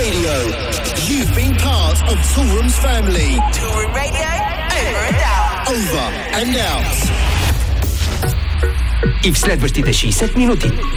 Radio. You've been part of Toolroom's family. Toolroom Radio, over and out. Over and out. I w следващите 60 минути